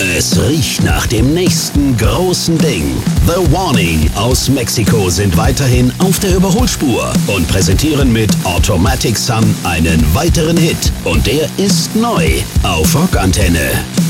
Es riecht nach dem nächsten großen Ding. The Warning aus Mexiko sind weiterhin auf der Überholspur und präsentieren mit Automatic Sun einen weiteren Hit. Und der ist neu auf Rockantenne.